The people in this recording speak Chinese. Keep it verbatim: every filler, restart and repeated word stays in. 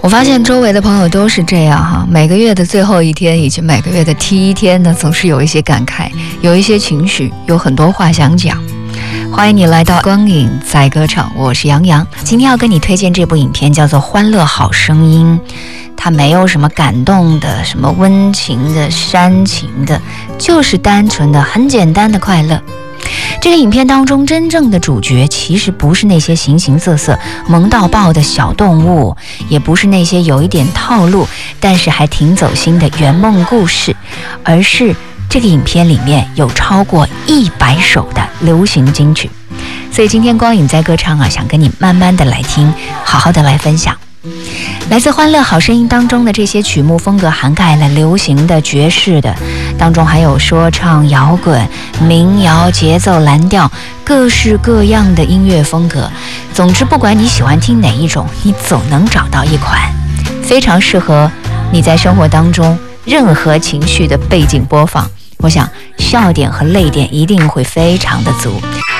我发现周围的朋友都是这样哈，每个月的最后一天以及每个月的第一天呢，总是有一些感慨，有一些情绪，有很多话想讲。欢迎你来到光影在歌唱，我是杨洋。今天要跟你推荐这部影片叫做《欢乐好声音》，它没有什么感动的，什么温情的、煽情的，就是单纯的、很简单的快乐。这个影片当中真正的主角其实不是那些形形色色萌到爆的小动物，也不是那些有一点套路但是还挺走心的圆梦故事，而是这个影片里面有超过一百首的流行金曲。所以今天光影在歌唱啊，想跟你慢慢的来听，好好的来分享。来自《欢乐好声音》当中的这些曲目风格涵盖了流行的、爵士的，当中还有说唱、摇滚、民谣、节奏、蓝调，各式各样的音乐风格。总之不管你喜欢听哪一种，你总能找到一款非常适合你在生活当中任何情绪的背景播放。我想笑点和泪点一定会非常的足。